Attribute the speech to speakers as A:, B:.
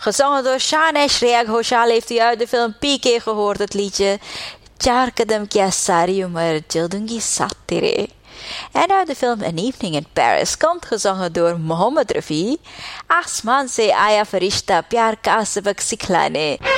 A: Gezongen door Shana Shreya Ghoshal heeft u uit de film PK gehoord, het liedje Char Kadam Kya Sari Umar Jal Dungi Saath Tere. En uit de film An Evening in Paris komt gezongen door Mohammed Rafi, Asman se Aya Farishta Pyar Ka Sabak Sikhane.